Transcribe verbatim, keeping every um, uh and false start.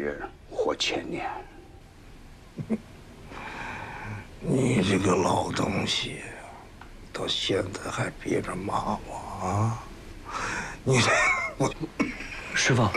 日或千年。 你这个老东西，到现在还憋着骂我啊！你这我， 师傅。